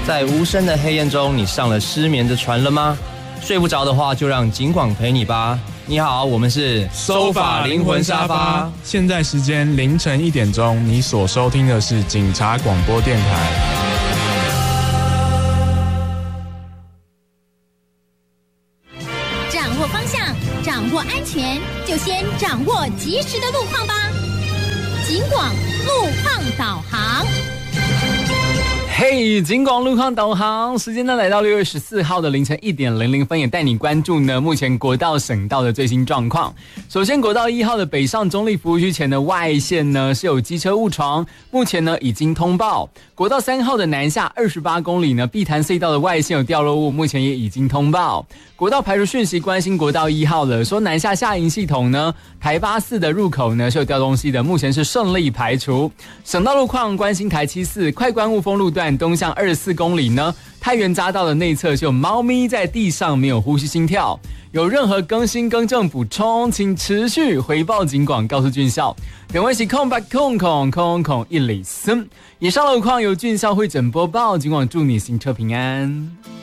在无声的黑夜中，你上了失眠的船了吗？睡不着的话，就让警广陪你吧。你好，我们是收法灵魂沙发。现在时间凌晨1点钟，你所收听的是警察广播电台。 掌握方向，掌握安全，就先掌握及时的路况吧。警广路况导航。 嘿，警广路况导航，时间呢来到6月14号的凌晨1点00分，也带你关注呢目前国道省道的最新状况。首先，国道1号的北上中立服务区前的外线呢是有机车误闯，目前呢已经通报。国道3号的南下28公里呢，碧潭隧道的外线有掉落物，目前也已经通报。国道排除讯息关心国道1号了，说南下下营系统呢，台84的入口呢是有掉东西的，目前是顺利排除。省道路况关心台74快关雾峰路段东向24公里呢，太原匝道的内侧就有猫咪在地上没有呼吸心跳，有任何更新更正补充，请持续回报警广告诉军校。点位是空白空103。以上路况由军校会诊播报，警广祝你行车平安。